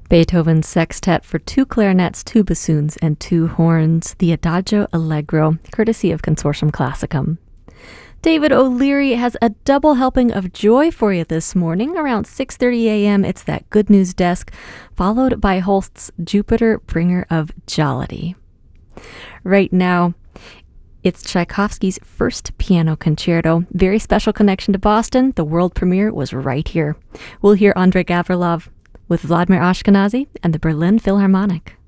Beethoven's Sextet for 2 clarinets, 2 bassoons, and 2 horns, the Adagio Allegro, courtesy of Consortium Classicum. David O'Leary has a double helping of joy for you this morning. Around 6:30 a.m., it's that Good News Desk, followed by Holst's Jupiter, bringer of jollity. Right now, it's Tchaikovsky's first piano concerto. Very special connection to Boston. The world premiere was right here. We'll hear Andrei Gavrilov with Vladimir Ashkenazy and the Berlin Philharmonic.